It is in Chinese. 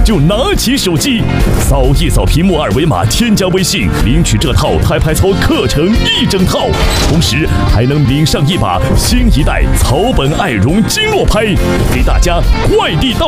就拿起手机，扫一扫屏幕二维码，添加微信，领取这套台拍操课程1整套，同时还能领上一把新一代草本爱绒经络拍，给大家快递到。